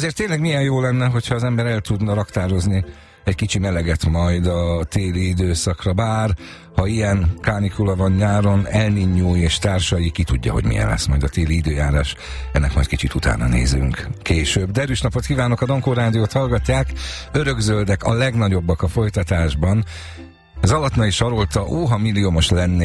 Azért tényleg milyen jó lenne, hogyha az ember el tudna raktározni egy kicsi meleget majd a téli időszakra, bár ha ilyen kánikula van nyáron, El Niño és társai, ki tudja, hogy milyen lesz majd a téli időjárás. Ennek majd kicsit utána nézünk később. De erős napot kívánok, a Dankó Rádiót hallgatják. Örökzöldek a legnagyobbak a folytatásban. Zalatnai Sarolta, óha milliómos lennék,